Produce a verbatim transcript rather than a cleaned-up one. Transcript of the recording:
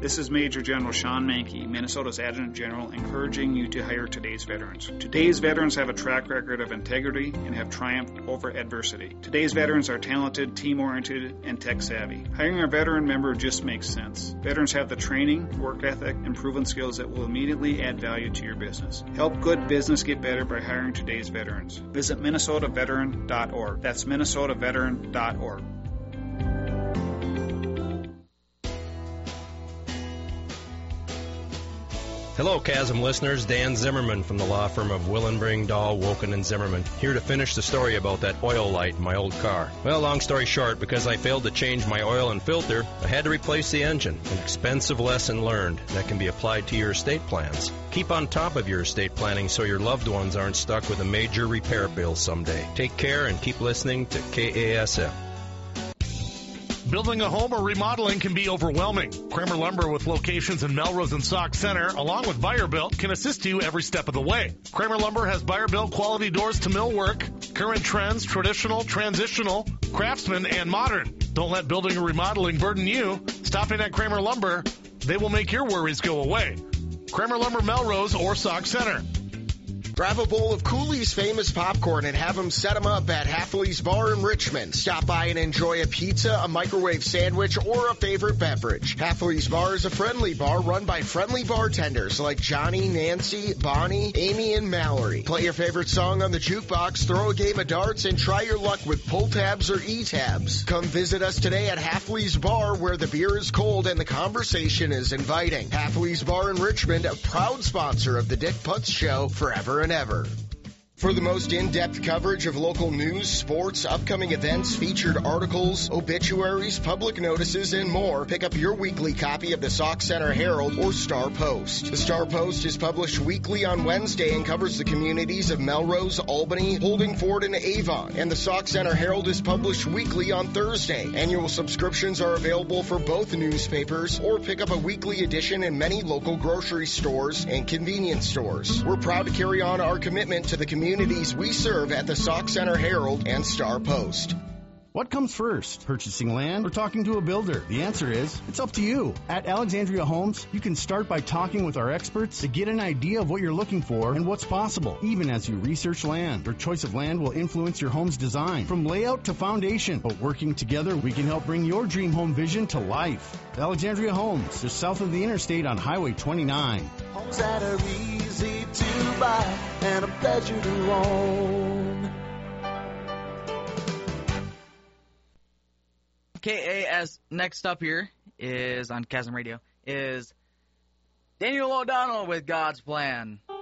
This is Major General Sean Mankey, Minnesota's Adjutant General, encouraging you to hire today's veterans. Today's veterans have a track record of integrity and have triumphed over adversity. Today's veterans are talented, team-oriented, and tech-savvy. Hiring a veteran member just makes sense. Veterans have the training, work ethic, and proven skills that will immediately add value to your business. Help good business get better by hiring today's veterans. Visit Minnesota Veteran dot org. That's Minnesota Veteran dot org. Hello, Chasm listeners. Dan Zimmerman from the law firm of Willenbring, Dahl, Woken, and Zimmerman, here to finish the story about that oil light in my old car. Well, long story short, because I failed to change my oil and filter, I had to replace the engine. An expensive lesson learned that can be applied to your estate plans. Keep on top of your estate planning so your loved ones aren't stuck with a major repair bill someday. Take care and keep listening to K A S F. Building a home or remodeling can be overwhelming. Kramer Lumber, with locations in Melrose and Sauk Center, along with Buyer Built, can assist you every step of the way. Kramer Lumber has Buyer Built quality doors to millwork, current trends, traditional, transitional, craftsman, and modern. Don't let building or remodeling burden you. Stop in at Kramer Lumber. They will make your worries go away. Kramer Lumber, Melrose, or Sauk Center. Grab a bowl of Cooley's famous popcorn and have them set them up at Halfley's Bar in Richmond. Stop by and enjoy a pizza, a microwave sandwich, or a favorite beverage. Halfley's Bar is a friendly bar run by friendly bartenders like Johnny, Nancy, Bonnie, Amy, and Mallory. Play your favorite song on the jukebox, throw a game of darts, and try your luck with pull tabs or e-tabs. Come visit us today at Halfley's Bar, where the beer is cold and the conversation is inviting. Halfley's Bar in Richmond, a proud sponsor of the Dick Putz Show forever and ever. For the most in-depth coverage of local news, sports, upcoming events, featured articles, obituaries, public notices, and more, pick up your weekly copy of the Sauk Center Herald or Star Post. The Star Post is published weekly on Wednesday and covers the communities of Melrose, Albany, Holdingford, and Avon. And the Sauk Center Herald is published weekly on Thursday. Annual subscriptions are available for both newspapers, or pick up a weekly edition in many local grocery stores and convenience stores. We're proud to carry on our commitment to the community communities we serve at the Sauk Center Herald and Star Post. What comes first, purchasing land or talking to a builder? The answer is, it's up to you. At Alexandria Homes, you can start by talking with our experts to get an idea of what you're looking for and what's possible, even as you research land. Your choice of land will influence your home's design, from layout to foundation. But working together, we can help bring your dream home vision to life. Alexandria Homes, just south of the interstate on Highway twenty-nine. Homes that are easy to buy and a pleasure to own. K A S, next up here is on Chasm Radio is Daniel O'Donnell with God's Plan.